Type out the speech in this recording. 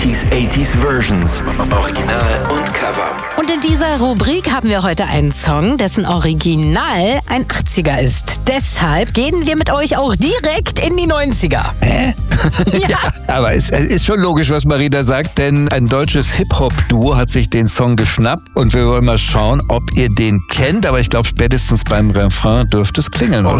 80s Versions. Original und Cover. Und in dieser Rubrik haben wir heute einen Song, dessen Original ein 80er ist. Deshalb gehen wir mit euch auch direkt in die 90er. Hä? Ja, aber es ist schon logisch, was Marina sagt, denn ein deutsches Hip-Hop-Duo hat sich den Song geschnappt und wir wollen mal schauen, ob ihr den kennt, aber ich glaube, spätestens beim Refrain dürfte es klingeln, oder?